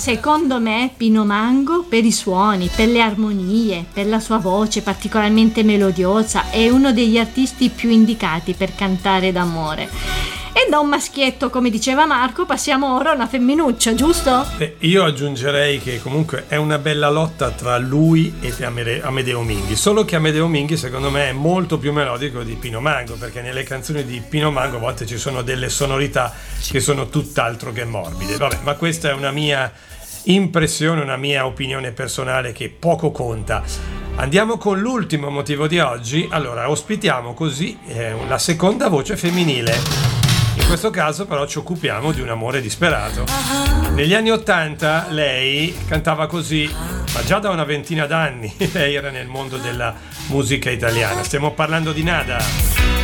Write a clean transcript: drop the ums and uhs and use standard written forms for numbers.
secondo me Pino Mango, per i suoni, per le armonie, per la sua voce particolarmente melodiosa, è uno degli artisti più indicati per cantare d'amore. E da un maschietto, come diceva Marco, passiamo ora a una femminuccia, giusto? Io aggiungerei che comunque è una bella lotta tra lui e Amedeo Minghi, solo che Amedeo Minghi secondo me è molto più melodico di Pino Mango, perché nelle canzoni di Pino Mango a volte ci sono delle sonorità che sono tutt'altro che morbide. Vabbè, ma questa è una mia impressione, una mia opinione personale che poco conta. Andiamo con l'ultimo motivo di oggi. Allora, ospitiamo così la seconda voce femminile. In questo caso però ci occupiamo di un amore disperato. Negli anni '80 lei cantava così, ma già da una ventina d'anni lei era nel mondo della musica italiana. Stiamo parlando di Nada.